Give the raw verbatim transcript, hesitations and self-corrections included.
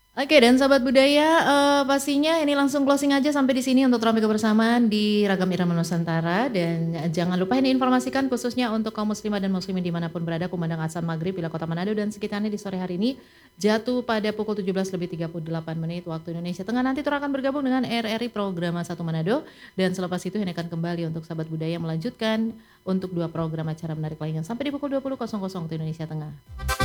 Oke dan sahabat budaya, eee, pastinya ini langsung closing aja sampai di sini untuk topik kebersamaan di Ragam Irama Nusantara dan jangan lupa ini informasikan khususnya untuk kaum muslimah dan muslimin di mana pun berada kumandang adzan maghrib bila Kota Manado dan sekitarnya di sore hari ini jatuh pada pukul tujuh belas lebih tiga puluh delapan menit waktu Indonesia Tengah. Nanti Tura akan bergabung dengan R R I Programa satu Manado dan selepas itu ini akan kembali untuk sahabat budaya melanjutkan untuk dua program acara menarik lainnya sampai di pukul dua puluh waktu Indonesia Tengah.